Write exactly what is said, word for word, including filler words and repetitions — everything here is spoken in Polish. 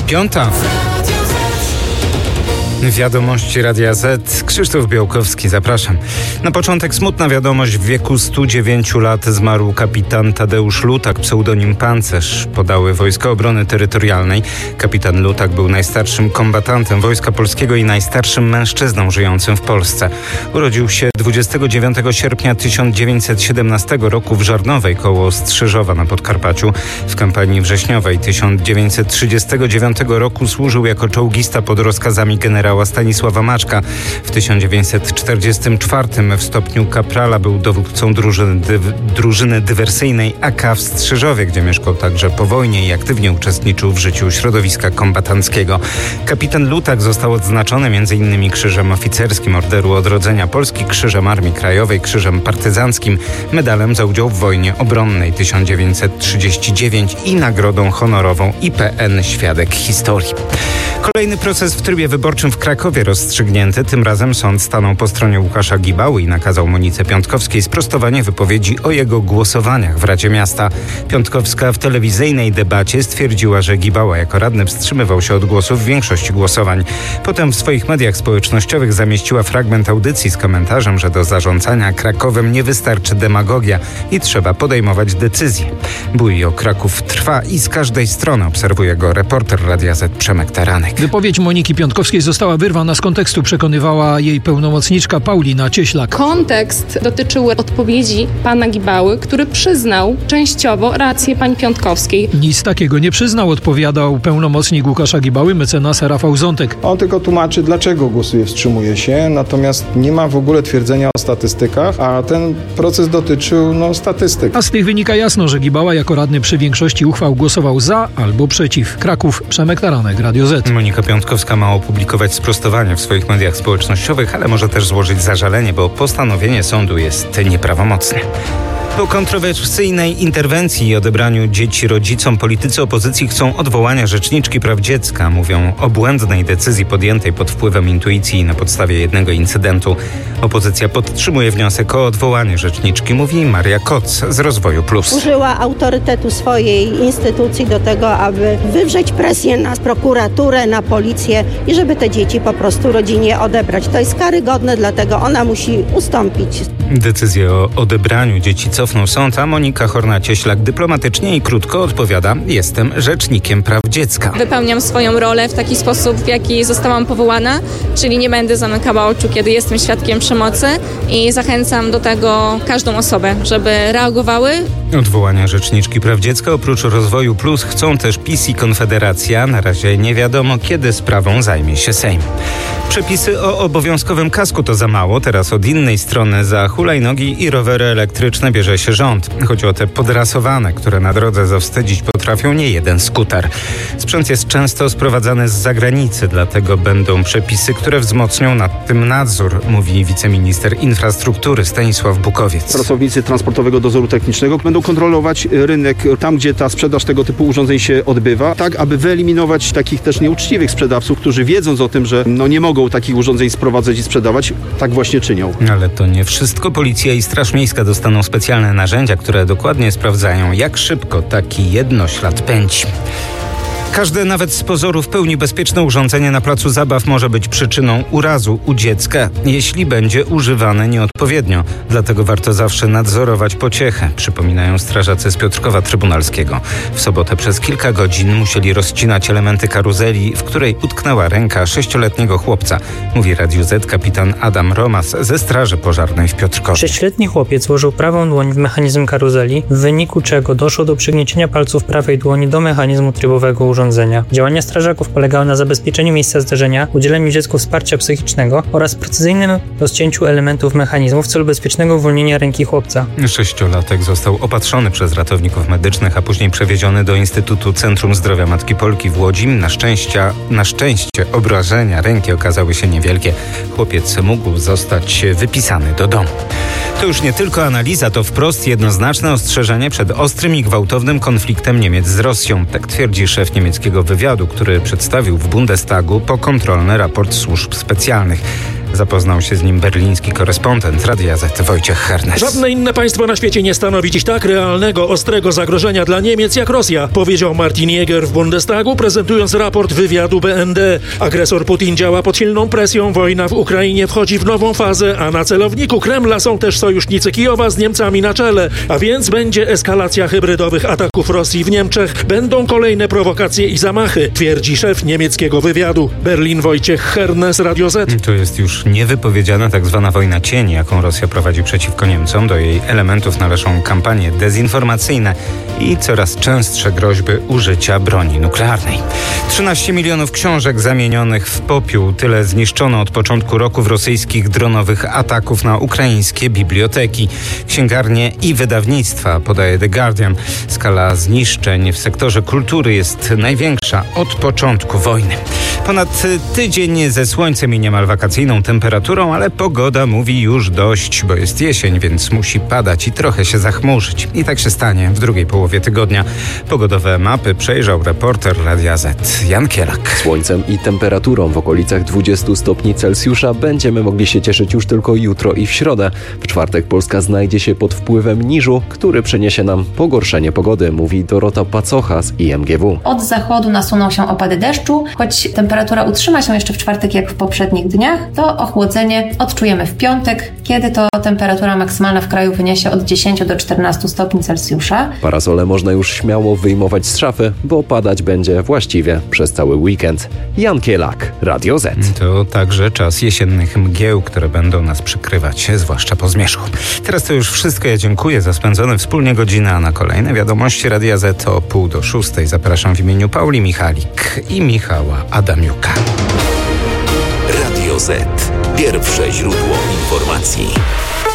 Piąta. Wiadomości Radia Z. Krzysztof Białkowski, zapraszam. Na początek smutna wiadomość. W wieku stu dziewięciu lat zmarł kapitan Tadeusz Lutak, pseudonim Pancerz. Podały Wojska Obrony Terytorialnej. Kapitan Lutak był najstarszym kombatantem Wojska Polskiego i najstarszym mężczyzną żyjącym w Polsce. Urodził się dwudziestego dziewiątego sierpnia tysiąc dziewięćset siedemnastego roku w Żarnowej koło Strzyżowa na Podkarpaciu. W kampanii wrześniowej tysiąc dziewięćset trzydziestego dziewiątego roku służył jako czołgista pod rozkazami generała Stanisława Maczka. W tysiąc dziewięćset czterdziestym czwartym w stopniu kaprala był dowódcą drużyny, dyw, drużyny dywersyjnej A K w Strzyżowie, gdzie mieszkał także po wojnie i aktywnie uczestniczył w życiu środowiska kombatanckiego. Kapitan Lutak został odznaczony między innymi Krzyżem Oficerskim Orderu Odrodzenia Polski, Krzyżem Armii Krajowej, Krzyżem Partyzanckim, medalem za udział w wojnie obronnej tysiąc dziewięćset trzydziesty dziewiąty i nagrodą honorową I P N Świadek Historii. Kolejny proces w trybie wyborczym w Krakowie rozstrzygnięty. Tym razem sąd stanął po stronie Łukasza Gibały i nakazał Monice Piątkowskiej sprostowanie wypowiedzi o jego głosowaniach w Radzie Miasta. Piątkowska w telewizyjnej debacie stwierdziła, że Gibała jako radny wstrzymywał się od głosu w większości głosowań. Potem w swoich mediach społecznościowych zamieściła fragment audycji z komentarzem, że do zarządzania Krakowem nie wystarczy demagogia i trzeba podejmować decyzje. Bój o Kraków trwa i z każdej strony obserwuje go reporter Radia Z Przemek Taranek. Wypowiedź Moniki Piątkowskiej została wyrwana z kontekstu, przekonywała jej pełnomocniczka Paulina Cieślak. Kontekst dotyczył odpowiedzi pana Gibały, który przyznał częściowo rację pani Piątkowskiej. Nic takiego nie przyznał, odpowiadał pełnomocnik Łukasza Gibały, mecenas Rafał Zątek. On tylko tłumaczy, dlaczego głosuje, wstrzymuje się, natomiast nie ma w ogóle twierdzenia o statystykach, a ten proces dotyczył no, statystyk. A z tych wynika jasno, że Gibała jako radny przy większości uchwał głosował za albo przeciw. Kraków, Przemek Taranek, Radio Z. Monika Piątkowska ma opublikować sprostowanie w swoich mediach społecznościowych, ale może też złożyć zażalenie, bo postanowienie sądu jest nieprawomocne. Po kontrowersyjnej interwencji i odebraniu dzieci rodzicom politycy opozycji chcą odwołania rzeczniczki praw dziecka. Mówią o błędnej decyzji podjętej pod wpływem intuicji na podstawie jednego incydentu. Opozycja podtrzymuje wniosek o odwołanie rzeczniczki, mówi Maria Koc z Rozwoju Plus. Użyła autorytetu swojej instytucji do tego, aby wywrzeć presję na prokuraturę, na policję i żeby te dzieci po prostu rodzinie odebrać. To jest karygodne, dlatego ona musi ustąpić. Decyzję o odebraniu dzieci cofnął sąd, a Monika Horna-Cieślak dyplomatycznie i krótko odpowiada: jestem rzecznikiem praw dziecka. Wypełniam swoją rolę w taki sposób, w jaki zostałam powołana, czyli nie będę zamykała oczu, kiedy jestem świadkiem przemocy i zachęcam do tego każdą osobę, żeby reagowały. Odwołania rzeczniczki praw dziecka oprócz Rozwoju Plus chcą też PiS i Konfederacja. Na razie nie wiadomo, kiedy sprawą zajmie się Sejm. Przepisy o obowiązkowym kasku to za mało. Teraz od innej strony za hulajnogi i rowery elektryczne bierze się rząd. Chodzi o te podrasowane, które na drodze zawstydzić potrafią nie jeden skuter. Sprzęt jest często sprowadzany z zagranicy, dlatego będą przepisy, które wzmocnią nad tym nadzór, mówi wiceminister infrastruktury Stanisław Bukowiec. Pracownicy Transportowego Dozoru Technicznego będą kontrolować rynek tam, gdzie ta sprzedaż tego typu urządzeń się odbywa, tak aby wyeliminować takich też nieuczciwych sprzedawców, którzy wiedząc o tym, że no nie mogą takich urządzeń sprowadzać i sprzedawać, tak właśnie czynią. Ale to nie wszystko. Policja i Straż Miejska dostaną specjalne narzędzia, które dokładnie sprawdzają, jak szybko taki jednoślad pędzi. Każde, nawet z pozoru w pełni bezpieczne urządzenie na placu zabaw może być przyczyną urazu u dziecka, jeśli będzie używane nieodpowiednio. Dlatego warto zawsze nadzorować pociechę, przypominają strażacy z Piotrkowa Trybunalskiego. W sobotę przez kilka godzin musieli rozcinać elementy karuzeli, w której utknęła ręka sześcioletniego chłopca, mówi Radiu Z kapitan Adam Romas ze Straży Pożarnej w Piotrkowie. Sześcioletni chłopiec włożył prawą dłoń w mechanizm karuzeli, w wyniku czego doszło do przygniecienia palców prawej dłoni do mechanizmu trybowego urządzenia. Działania strażaków polegały na zabezpieczeniu miejsca zdarzenia, udzieleniu dziecku wsparcia psychicznego oraz precyzyjnym rozcięciu elementów mechanizmu w celu bezpiecznego uwolnienia ręki chłopca. Sześciolatek został opatrzony przez ratowników medycznych, a później przewieziony do Instytutu Centrum Zdrowia Matki Polki w Łodzi. Na szczęście, na szczęście obrażenia ręki okazały się niewielkie. Chłopiec mógł zostać wypisany do domu. To już nie tylko analiza, to wprost jednoznaczne ostrzeżenie przed ostrym i gwałtownym konfliktem Niemiec z Rosją. Tak twierdzi szef niemieckiego wywiadu, który przedstawił w Bundestagu pokontrolny raport służb specjalnych. Zapoznał się z nim berliński korespondent Radia Z Wojciech Hernes. Żadne inne państwo na świecie nie stanowi dziś tak realnego, ostrego zagrożenia dla Niemiec jak Rosja, powiedział Martin Jäger w Bundestagu, prezentując raport wywiadu B N D. Agresor Putin działa pod silną presją, wojna w Ukrainie wchodzi w nową fazę, a na celowniku Kremla są też sojusznicy Kijowa z Niemcami na czele, a więc będzie eskalacja hybrydowych ataków Rosji w Niemczech, będą kolejne prowokacje i zamachy, twierdzi szef niemieckiego wywiadu. Berlin, Wojciech Hernes, Radio Z. To jest już niewypowiedziana tak zwana wojna cieni, jaką Rosja prowadzi przeciwko Niemcom. Do jej elementów należą kampanie dezinformacyjne i coraz częstsze groźby użycia broni nuklearnej. trzynaście milionów książek zamienionych w popiół. Tyle zniszczono od początku roku w rosyjskich dronowych ataków na ukraińskie biblioteki, księgarnie i wydawnictwa, podaje The Guardian. Skala zniszczeń w sektorze kultury jest największa od początku wojny. Ponad tydzień ze słońcem i niemal wakacyjną temperaturą, ale pogoda mówi już dość, bo jest jesień, więc musi padać i trochę się zachmurzyć. I tak się stanie w drugiej połowie tygodnia. Pogodowe mapy przejrzał reporter Radia Z Jan Kielak. Słońcem i temperaturą w okolicach dwudziestu stopni Celsjusza będziemy mogli się cieszyć już tylko jutro i w środę. W czwartek Polska znajdzie się pod wpływem niżu, który przyniesie nam pogorszenie pogody, mówi Dorota Pacocha z I M G W. Od zachodu nasuną się opady deszczu, choć temperatura utrzyma się jeszcze w czwartek jak w poprzednich dniach, to ochłodzenie odczujemy w piątek, kiedy to temperatura maksymalna w kraju wyniesie od dziesięciu do czternastu stopni Celsjusza. Parasole można już śmiało wyjmować z szafy, bo padać będzie właściwie przez cały weekend. Jan Kielak, Radio Z. To także czas jesiennych mgieł, które będą nas przykrywać, zwłaszcza po zmierzchu. Teraz to już wszystko. Ja dziękuję za spędzone wspólnie godzinę, a na kolejne wiadomości Radia Z o pół do szóstej zapraszam w imieniu Pauli Michalik i Michała Adamiuka. Radio Z. Pierwsze źródło informacji.